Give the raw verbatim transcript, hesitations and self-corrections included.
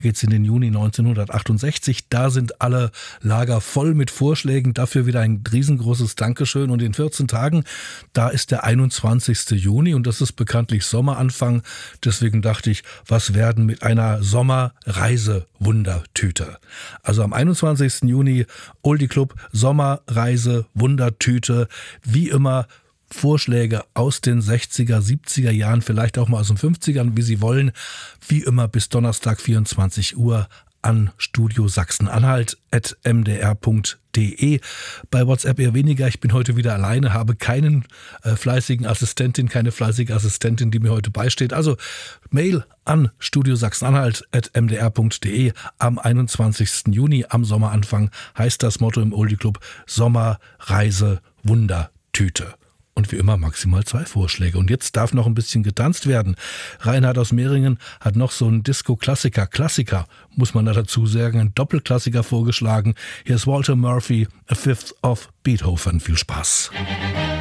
geht's in den Juni neunzehnhundertachtundsechzig. Da sind alle Lager voll mit Vorschlägen. Dafür wieder ein riesengroßes Dankeschön. Und in vierzehn Tagen, da ist der einundzwanzigste Juni und das ist bekanntlich Sommeranfang. Deswegen dachte ich, was werden mit einer Sommerreise-Wundertüte? Also am einundzwanzigsten Juni Oldie Club Sommerreise-Wundertüte. Wie immer Vorschläge aus den sechziger, siebziger Jahren, vielleicht auch mal aus den fünfzigern, wie Sie wollen. Wie immer bis Donnerstag vierundzwanzig Uhr an studio sachsen-anhalt at m d r punkt d e. Bei WhatsApp eher weniger. Ich bin heute wieder alleine, habe keinen äh, fleißigen Assistentin, keine fleißige Assistentin, die mir heute beisteht. Also Mail an studio sachsen-anhalt at m d r punkt d e. Am einundzwanzigsten Juni, am Sommeranfang, heißt das Motto im Oldie Club Sommerreise Wundertüte. Und wie immer maximal zwei Vorschläge. Und jetzt darf noch ein bisschen getanzt werden. Reinhard aus Mehringen hat noch so einen Disco-Klassiker, Klassiker, muss man da dazu sagen, einen Doppelklassiker vorgeschlagen. Hier ist Walter Murphy, A Fifth of Beethoven. Viel Spaß.